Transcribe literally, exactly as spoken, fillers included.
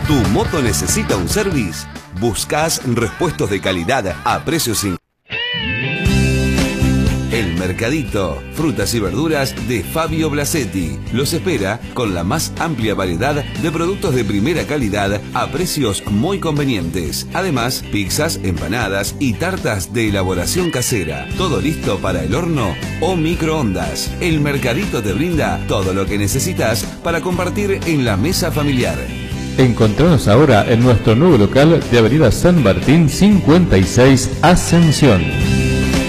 ¿Tu moto necesita un service? ¿Buscas repuestos de calidad a precios sin... El Mercadito, frutas y verduras de Fabio Blasetti. Los espera con la más amplia variedad de productos de primera calidad a precios muy convenientes. Además, pizzas, empanadas y tartas de elaboración casera. Todo listo para el horno o microondas. El Mercadito te brinda todo lo que necesitas para compartir en la mesa familiar. Encontranos ahora en nuestro nuevo local de Avenida San Martín cincuenta y seis, Ascensión.